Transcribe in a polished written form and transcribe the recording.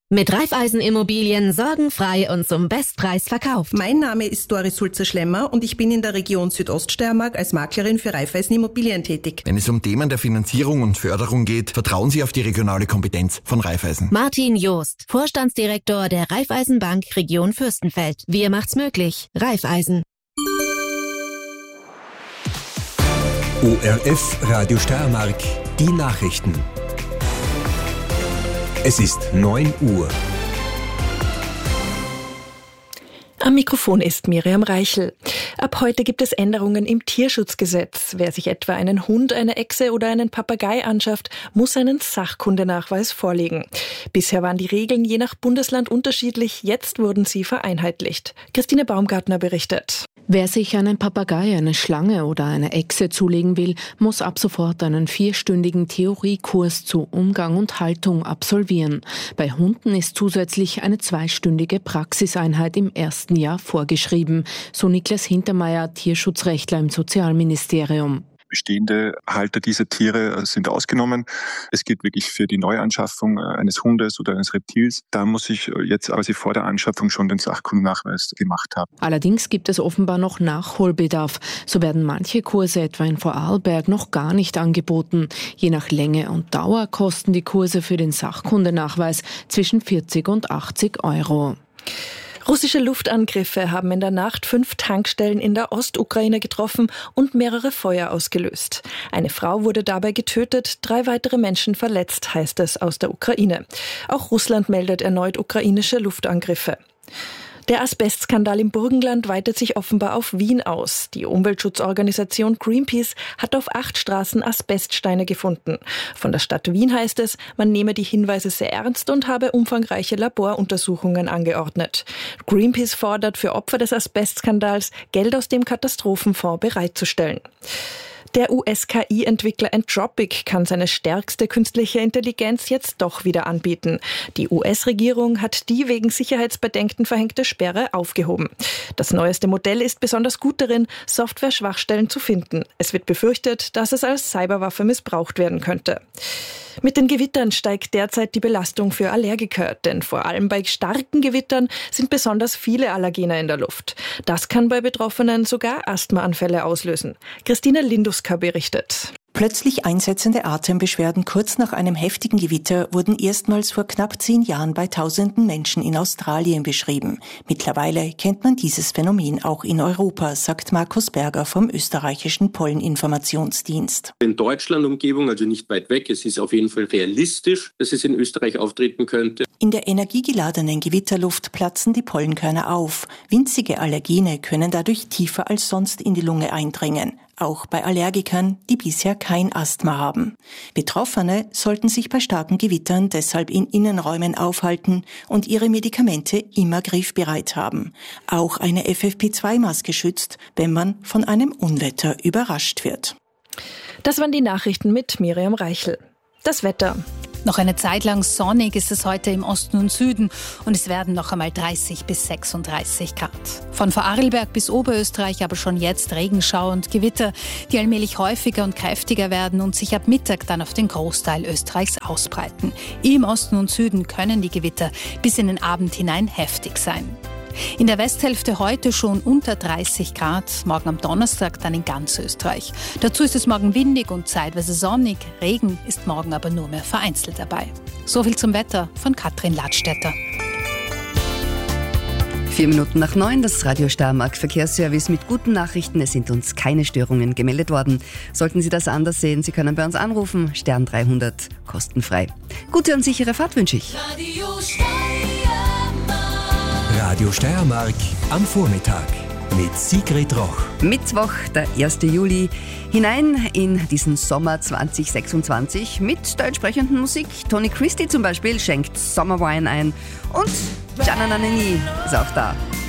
Mit Raiffeisen Immobilien sorgenfrei und zum Bestpreis verkauft. Mein Name ist Doris Sulzer-Schlemmer und ich bin in der Region Südoststeiermark als Maklerin für Raiffeisen Immobilien tätig. Wenn es um Themen der Finanzierung und Förderung geht, vertrauen Sie auf die regionale Kompetenz von Raiffeisen. Martin Joost, Vorstandsdirektor der Raiffeisenbank Region Fürstenfeld. Wir macht's möglich. Raiffeisen. ORF Radio Steiermark, die Nachrichten. Es ist 9 Uhr. Am Mikrofon ist Miriam Reichel. Ab heute gibt es Änderungen im Tierschutzgesetz. Wer sich etwa einen Hund, eine Echse oder einen Papagei anschafft, muss einen Sachkundenachweis vorlegen. Bisher waren die Regeln je nach Bundesland unterschiedlich, jetzt wurden sie vereinheitlicht. Christine Baumgartner berichtet. Wer sich einen Papagei, eine Schlange oder eine Echse zulegen will, muss ab sofort einen 4-stündigen Theoriekurs zu Umgang und Haltung absolvieren. Bei Hunden ist zusätzlich eine 2-stündige Praxiseinheit im ersten Jahr vorgeschrieben, so Niklas Hintermeier, Tierschutzrechtler im Sozialministerium. Bestehende Halter dieser Tiere sind ausgenommen. Es gilt wirklich für die Neuanschaffung eines Hundes oder eines Reptils. Da muss ich jetzt quasi vor der Anschaffung schon den Sachkundennachweis gemacht haben. Allerdings gibt es offenbar noch Nachholbedarf. So werden manche Kurse etwa in Vorarlberg noch gar nicht angeboten. Je nach Länge und Dauer kosten die Kurse für den Sachkundennachweis zwischen 40 und 80 Euro. Russische Luftangriffe haben in der Nacht 5 Tankstellen in der Ostukraine getroffen und mehrere Feuer ausgelöst. Eine Frau wurde dabei getötet, 3 weitere Menschen verletzt, heißt es aus der Ukraine. Auch Russland meldet erneut ukrainische Luftangriffe. Der Asbestskandal im Burgenland weitet sich offenbar auf Wien aus. Die Umweltschutzorganisation Greenpeace hat auf 8 Straßen Asbeststeine gefunden. Von der Stadt Wien heißt es, man nehme die Hinweise sehr ernst und habe umfangreiche Laboruntersuchungen angeordnet. Greenpeace fordert für Opfer des Asbestskandals, Geld aus dem Katastrophenfonds bereitzustellen. Der US-KI-Entwickler Anthropic kann seine stärkste künstliche Intelligenz jetzt doch wieder anbieten. Die US-Regierung hat die wegen Sicherheitsbedenken verhängte Sperre aufgehoben. Das neueste Modell ist besonders gut darin, Software-Schwachstellen zu finden. Es wird befürchtet, dass es als Cyberwaffe missbraucht werden könnte. Mit den Gewittern steigt derzeit die Belastung für Allergiker, denn vor allem bei starken Gewittern sind besonders viele Allergene in der Luft. Das kann bei Betroffenen sogar Asthmaanfälle auslösen. Christine Linduska berichtet. Plötzlich einsetzende Atembeschwerden kurz nach einem heftigen Gewitter wurden erstmals vor knapp 10 Jahren bei tausenden Menschen in Australien beschrieben. Mittlerweile kennt man dieses Phänomen auch in Europa, sagt Markus Berger vom österreichischen Polleninformationsdienst. In Deutschland Umgebung, also nicht weit weg, es ist auf jeden Fall realistisch, dass es in Österreich auftreten könnte. In der energiegeladenen Gewitterluft platzen die Pollenkörner auf. Winzige Allergene können dadurch tiefer als sonst in die Lunge eindringen. Auch bei Allergikern, die bisher kein Asthma haben. Betroffene sollten sich bei starken Gewittern deshalb in Innenräumen aufhalten und ihre Medikamente immer griffbereit haben. Auch eine FFP2-Maske schützt, wenn man von einem Unwetter überrascht wird. Das waren die Nachrichten mit Miriam Reichel. Das Wetter. Noch eine Zeit lang sonnig ist es heute im Osten und Süden und es werden noch einmal 30 bis 36 Grad. Von Vorarlberg bis Oberösterreich aber schon jetzt Regenschauer und Gewitter, die allmählich häufiger und kräftiger werden und sich ab Mittag dann auf den Großteil Österreichs ausbreiten. Im Osten und Süden können die Gewitter bis in den Abend hinein heftig sein. In der Westhälfte heute schon unter 30 Grad, morgen am Donnerstag dann in ganz Österreich. Dazu ist es morgen windig und zeitweise sonnig, Regen ist morgen aber nur mehr vereinzelt dabei. So viel zum Wetter von Katrin Ladstätter. 9:04, das Radio Steiermark Verkehrsservice mit guten Nachrichten. Es sind uns keine Störungen gemeldet worden. Sollten Sie das anders sehen, Sie können bei uns anrufen, Stern 300, kostenfrei. Gute und sichere Fahrt wünsche ich. Radio Steiermark am Vormittag mit Sigrid Roch. Mittwoch, der 1. Juli, hinein in diesen Sommer 2026 mit der entsprechenden Musik. Tony Christie zum Beispiel schenkt Sommerwein ein und Gianna Nannini ist auch da.